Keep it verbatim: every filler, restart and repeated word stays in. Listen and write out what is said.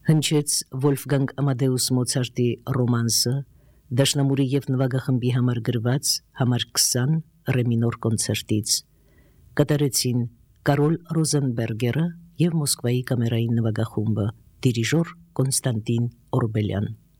Հնչեց Վոլֆգանգ Ամադեուս Մոցարտի ռոմանսը, դաշնամուրի և նվագախմբի համար գրված համար քսան ռե մինոր կոնցերտից։ Կատարեցին Կարոլ Ռոզենբերգերը և Մոսկվայի կամերային նվագախումբը, դիրիժոր Կոնստանտին Օրբելյան։